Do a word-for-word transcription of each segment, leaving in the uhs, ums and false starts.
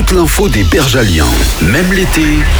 toute l'info des berges aliens. Même l'été,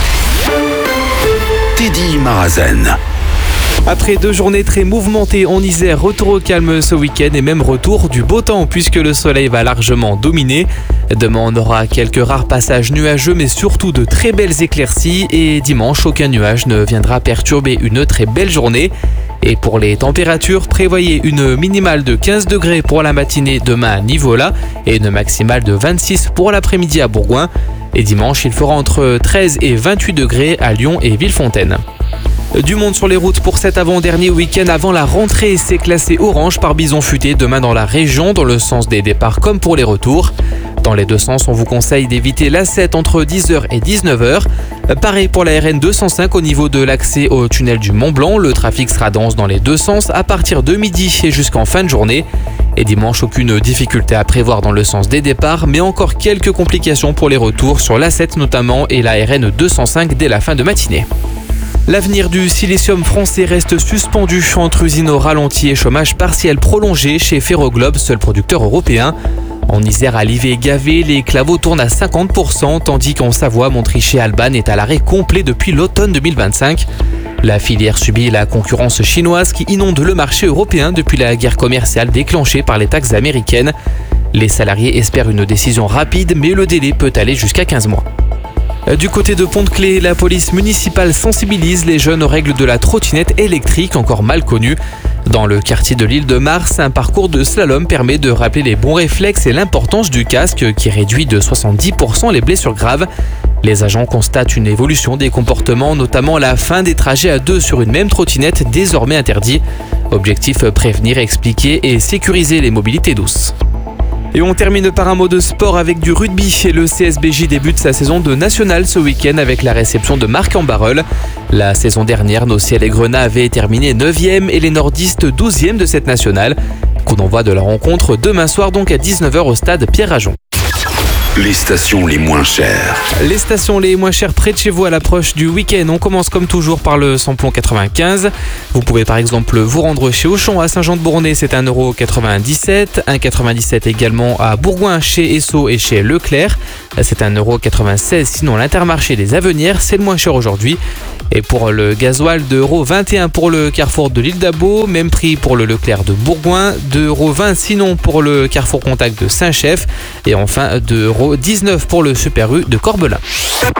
Teddy Marazen. Après deux journées très mouvementées en Isère, retour au calme ce week-end et même retour du beau temps puisque le soleil va largement dominer. Demain, on aura quelques rares passages nuageux mais surtout de très belles éclaircies et dimanche, aucun nuage ne viendra perturber une très belle journée. Et pour les températures, prévoyez une minimale de quinze degrés pour la matinée demain à Nivola et une maximale de vingt-six pour l'après-midi à Bourgoin. Et dimanche, il fera entre treize et vingt-huit degrés à Lyon et Villefontaine. Du monde sur les routes pour cet avant-dernier week-end avant la rentrée. C'est classé orange par bison futé demain dans la région, dans le sens des départs comme pour les retours. Dans les deux sens, on vous conseille d'éviter l'A sept entre dix heures et dix-neuf heures. Pareil pour la R N deux cent cinq au niveau de l'accès au tunnel du Mont Blanc. Le trafic sera dense dans les deux sens à partir de midi et jusqu'en fin de journée. Et dimanche, aucune difficulté à prévoir dans le sens des départs, mais encore quelques complications pour les retours sur l'A sept notamment et la R N deux cent cinq dès la fin de matinée. L'avenir du silicium français reste suspendu entre usines au ralenti et chômage partiel prolongé chez Ferroglobe, seul producteur européen. En Isère, à Livet et Gavé, les claveaux tournent à cinquante pour cent, tandis qu'en Savoie, Montrichet et Albanne est à l'arrêt complet depuis l'automne deux mille vingt-cinq. La filière subit la concurrence chinoise qui inonde le marché européen depuis la guerre commerciale déclenchée par les taxes américaines. Les salariés espèrent une décision rapide, mais le délai peut aller jusqu'à quinze mois. Du côté de Pont-de-Claix, la police municipale sensibilise les jeunes aux règles de la trottinette électrique, encore mal connue. Dans le quartier de l'Île de Mars, un parcours de slalom permet de rappeler les bons réflexes et l'importance du casque qui réduit de soixante-dix pour cent les blessures graves. Les agents constatent une évolution des comportements, notamment la fin des trajets à deux sur une même trottinette désormais interdit. Objectif, prévenir, expliquer et sécuriser les mobilités douces. Et on termine par un mot de sport avec du rugby. Et le C S B J débute sa saison de nationale ce week-end avec la réception de Marc en Barœul. La saison dernière, nos Ciel et Grenat avaient terminé neuvième et les nordistes douzième de cette nationale. Coup d'envoi de la rencontre demain soir donc à dix-neuf heures au stade Pierre-Rajon. Les stations les moins chères. Les stations les moins chères près de chez vous à l'approche du week-end. On commence comme toujours par le samplon quatre-vingt-quinze. Vous pouvez par exemple vous rendre chez Auchan à Saint-Jean-de-Bournay, c'est un euro quatre-vingt-dix-sept. un euro quatre-vingt-dix-sept également à Bourgoin chez Esso et chez Leclerc. C'est un euro quatre-vingt-seize. Sinon l'Intermarché des Avenières, c'est le moins cher aujourd'hui. Et pour le gasoil, deux euros vingt et un pour le Carrefour de l'Île d'Abo, même prix pour le Leclerc de Bourgoin, deux euros vingt sinon pour le Carrefour Contact de Saint-Chef et enfin deux euros dix-neuf pour le Super U de Corbelin.